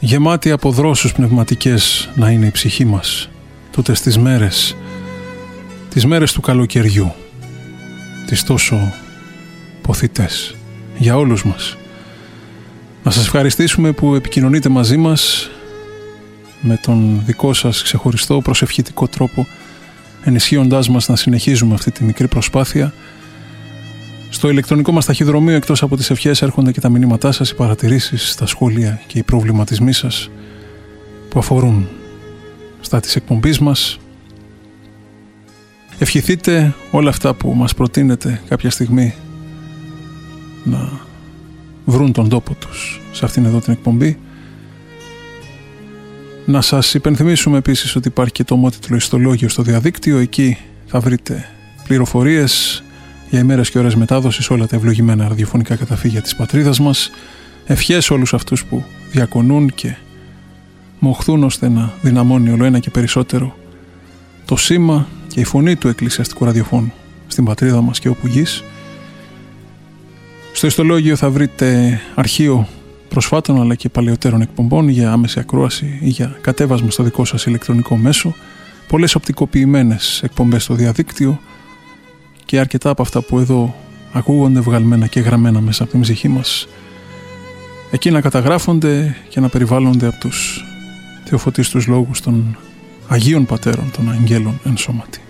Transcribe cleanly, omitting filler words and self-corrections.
Γεμάτη από δρόσους πνευματικές να είναι η ψυχή μας τούτες τις μέρες του καλοκαιριού, τις τόσο ποθητές για όλους μας. Να σας ευχαριστήσουμε που επικοινωνείτε μαζί μας με τον δικό σας ξεχωριστό προσευχητικό τρόπο, ενισχύοντάς μας να συνεχίζουμε αυτή τη μικρή προσπάθεια. Στο ηλεκτρονικό μας ταχυδρομείο, εκτός από τις ευχές, έρχονται και τα μηνύματά σας, οι παρατηρήσεις, τα σχόλια και οι προβληματισμοί σας που αφορούν στα της εκπομπής μας. Ευχηθείτε όλα αυτά που μας προτείνετε κάποια στιγμή να βρουν τον τόπο τους σε αυτήν εδώ την εκπομπή. Να σας υπενθυμίσουμε επίσης ότι υπάρχει και το ομότιτλο ιστολόγιο στο διαδίκτυο. Εκεί θα βρείτε πληροφορίες για ημέρες και ώρες μετάδοσης, όλα τα ευλογημένα ραδιοφωνικά καταφύγια της πατρίδας μας. Ευχές όλους αυτούς που διακονούν και μοχθούν ώστε να δυναμώνει όλο ένα και περισσότερο το σήμα και η φωνή του εκκλησιαστικού ραδιοφώνου στην πατρίδα μας και όπου γης. Στο ιστολόγιο θα βρείτε αρχείο προσφάτων αλλά και παλαιότερων εκπομπών για άμεση ακρόαση ή για κατέβασμα στο δικό σας ηλεκτρονικό μέσο, πολλές οπτικοποιημένες εκπομπές στο διαδίκτυο και αρκετά από αυτά που εδώ ακούγονται βγαλμένα και γραμμένα μέσα από την ψυχή μας, εκεί να καταγράφονται και να περιβάλλονται από τους θεοφωτίστους λόγους των Αγίων Πατέρων των Αγγέλων εν σώματι.